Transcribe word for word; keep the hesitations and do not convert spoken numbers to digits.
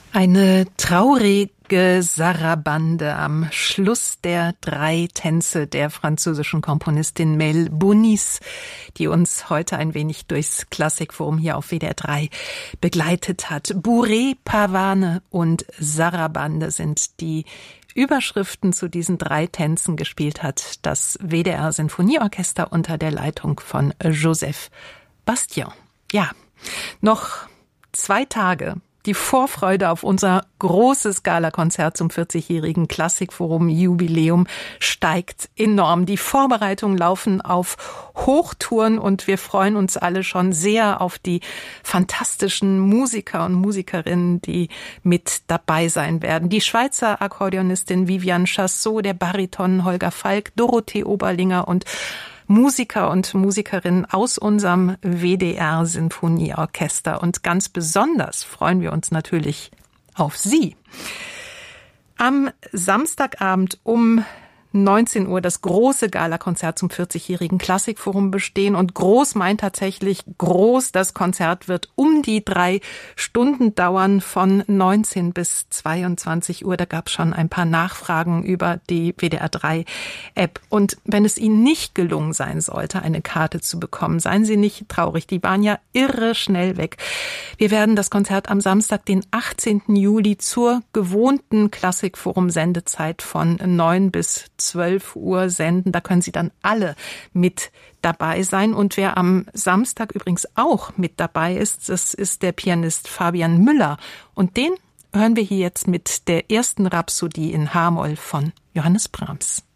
Eine traurige Sarabande am Schluss der drei Tänze der französischen Komponistin Mel Bonis, die uns heute ein wenig durchs Klassikforum hier auf W D R drei begleitet hat. Bourrée, Pavane und Sarabande sind die Überschriften zu diesen drei Tänzen. Gespielt hat das W D R Sinfonieorchester unter der Leitung von Joseph Bastian. Ja, noch zwei Tage. Die Vorfreude auf unser großes Galakonzert zum vierzigjährigen Klassikforum-Jubiläum steigt enorm. Die Vorbereitungen laufen auf Hochtouren und wir freuen uns alle schon sehr auf die fantastischen Musiker und Musikerinnen, die mit dabei sein werden. Die Schweizer Akkordeonistin Viviane Chassot, der Bariton Holger Falk, Dorothee Oberlinger und Musiker und Musikerinnen aus unserem W D R Sinfonieorchester. Und ganz besonders freuen wir uns natürlich auf Sie. Am Samstagabend um neunzehn Uhr das große Galakonzert zum vierzigjährigen Klassikforum bestehen. Und groß meint tatsächlich groß. Das Konzert wird um die drei Stunden dauern, von neunzehn bis zweiundzwanzig Uhr. Da gab es schon ein paar Nachfragen über die W D R drei App. Und wenn es Ihnen nicht gelungen sein sollte, eine Karte zu bekommen, seien Sie nicht traurig. Die waren ja irre schnell weg. Wir werden das Konzert am Samstag, den achtzehnten Juli, zur gewohnten Klassikforum-Sendezeit von neun bis zwölf Uhr senden. Da können Sie dann alle mit dabei sein. Und wer am Samstag übrigens auch mit dabei ist, das ist der Pianist Fabian Müller. Und den hören wir hier jetzt mit der ersten Rhapsodie in H-Moll von Johannes Brahms.